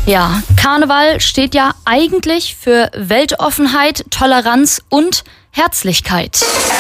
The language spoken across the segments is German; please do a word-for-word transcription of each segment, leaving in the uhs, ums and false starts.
Ja, Karneval steht ja eigentlich für Weltoffenheit, Toleranz und Herzlichkeit.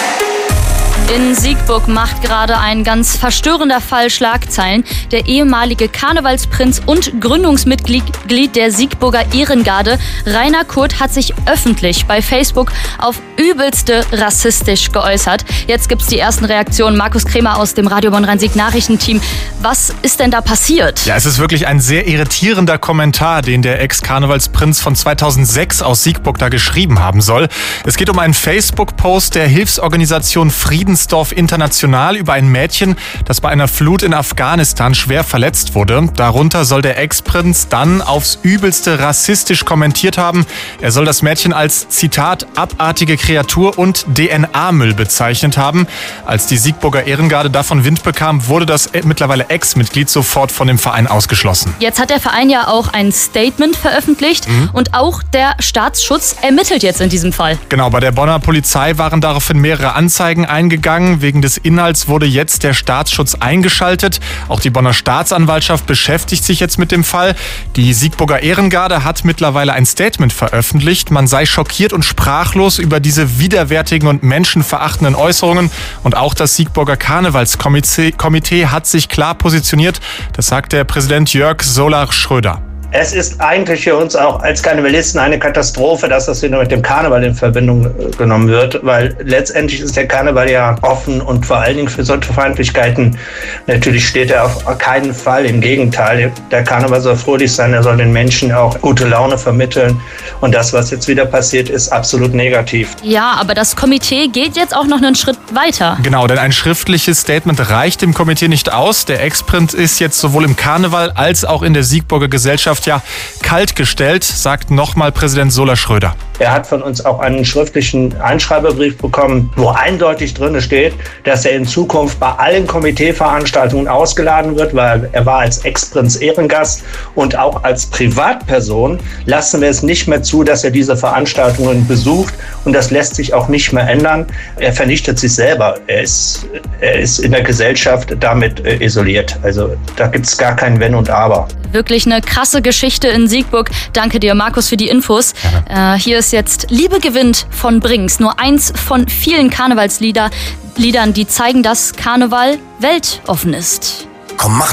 In Siegburg macht gerade ein ganz verstörender Fall Schlagzeilen. Der ehemalige Karnevalsprinz und Gründungsmitglied der Siegburger Ehrengarde, Rainer Kurt, hat sich öffentlich bei Facebook auf übelste rassistisch geäußert. Jetzt gibt's die ersten Reaktionen. Markus Kremer aus dem Radio Bonn-Rhein-Sieg Nachrichtenteam. Was ist denn da passiert? Ja, es ist wirklich ein sehr irritierender Kommentar, den der Ex-Karnevalsprinz von zweitausendsechs aus Siegburg da geschrieben haben soll. Es geht um einen Facebook-Post der Hilfsorganisation Friedensdorf International über ein Mädchen, das bei einer Flut in Afghanistan schwer verletzt wurde. Darunter soll der Ex-Prinz dann aufs Übelste rassistisch kommentiert haben. Er soll das Mädchen als, Zitat, abartige Kreatur und D N A-Müll bezeichnet haben. Als die Siegburger Ehrengarde davon Wind bekam, wurde das mittlerweile Ex-Mitglied sofort von dem Verein ausgeschlossen. Jetzt hat der Verein ja auch ein Statement veröffentlicht mhm. und auch der Staatsschutz ermittelt jetzt in diesem Fall. Genau, bei der Bonner Polizei waren daraufhin mehrere Anzeigen eingegangen. Wegen des Inhalts wurde jetzt der Staatsschutz eingeschaltet. Auch die Bonner Staatsanwaltschaft beschäftigt sich jetzt mit dem Fall. Die Siegburger Ehrengarde hat mittlerweile ein Statement veröffentlicht. Man sei schockiert und sprachlos über diese widerwärtigen und menschenverachtenden Äußerungen. Und auch das Siegburger Karnevalskomitee Komitee hat sich klar positioniert. Das sagt der Präsident Jörg Solar-Schröder. Es ist eigentlich für uns auch als Karnevalisten eine Katastrophe, dass das wieder mit dem Karneval in Verbindung genommen wird, weil letztendlich ist der Karneval ja offen und vor allen Dingen für solche Feindlichkeiten natürlich steht er auf keinen Fall. Im Gegenteil, der Karneval soll fröhlich sein, er soll den Menschen auch gute Laune vermitteln und das, was jetzt wieder passiert, ist absolut negativ. Ja, aber das Komitee geht jetzt auch noch einen Schritt weiter. Genau, denn ein schriftliches Statement reicht dem Komitee nicht aus. Der Ex-Prinz ist jetzt sowohl im Karneval als auch in der Siegburger Gesellschaft ja kalt gestellt, sagt nochmal Präsident Solar-Schröder. Er hat von uns auch einen schriftlichen Einschreiberbrief bekommen, wo eindeutig drin steht, dass er in Zukunft bei allen Komiteeveranstaltungen ausgeladen wird, weil er war als Ex-Prinz Ehrengast und auch als Privatperson lassen wir es nicht mehr zu, dass er diese Veranstaltungen besucht und das lässt sich auch nicht mehr ändern. Er vernichtet sich selber. Er ist, er ist in der Gesellschaft damit äh, isoliert. Also da gibt es gar kein Wenn und Aber. Wirklich eine krasse Geschichte in Siegburg. Danke dir, Markus, für die Infos. Äh, hier ist jetzt Liebe gewinnt von Brings. Nur eins von vielen Karnevalsliedern, die zeigen, dass Karneval weltoffen ist. Komm, mach